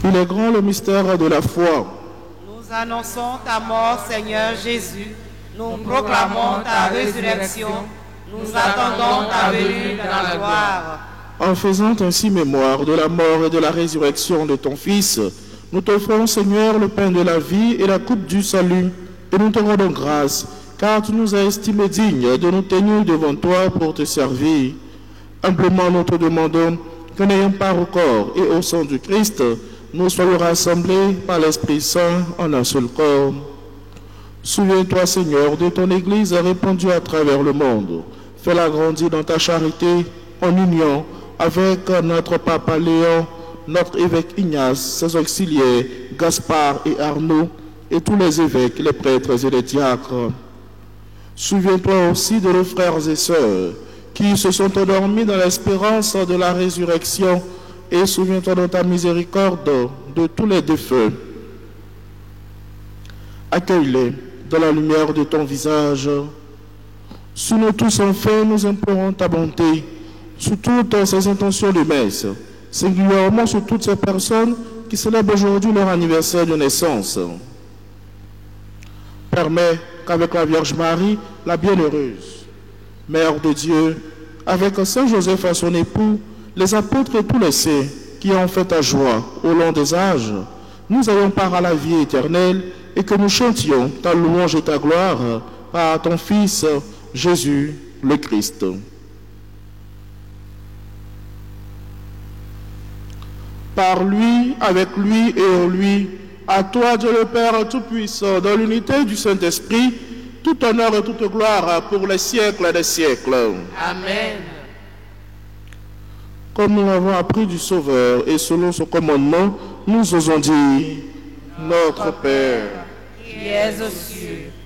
Il est grand le mystère de la foi. Nous annonçons ta mort, Seigneur Jésus. Nous proclamons ta résurrection. Nous attendons ta venue dans la gloire. En faisant ainsi mémoire de la mort et de la résurrection de ton Fils, nous t'offrons, Seigneur, le pain de la vie et la coupe du salut, et nous te rendons grâce, car tu nous as estimés dignes de nous tenir devant toi pour te servir. Humblement, nous te demandons que, n'ayant part au corps et au sang du Christ, nous soyons rassemblés par l'Esprit Saint en un seul corps. Souviens-toi, Seigneur, de ton Église répandue à travers le monde. Fais-la grandir dans ta charité, en union avec notre Papa Léon, notre évêque Ignace, ses auxiliaires, Gaspard et Arnaud, et tous les évêques, les prêtres et les diacres. Souviens-toi aussi de nos frères et sœurs qui se sont endormis dans l'espérance de la résurrection, et souviens-toi de ta miséricorde de tous les défunts. Accueille-les dans la lumière de ton visage. Sous nous tous, enfin, nous implorons ta bonté, sous toutes ces intentions de messe, singulièrement sur toutes ces personnes qui célèbrent aujourd'hui leur anniversaire de naissance. Permets qu'avec la Vierge Marie, la bienheureuse, Mère de Dieu, avec Saint Joseph son époux, les apôtres et tous les saints qui ont fait ta joie au long des âges, nous ayons part à la vie éternelle et que nous chantions ta louange et ta gloire par ton Fils, Jésus le Christ. Par lui, avec lui et en lui, à toi, Dieu le Père Tout-Puissant, dans l'unité du Saint-Esprit, tout honneur et toute gloire pour les siècles des siècles. Amen. Comme nous l'avons appris du Sauveur et selon son commandement, nous osons dire, Notre Père, qui es aux cieux,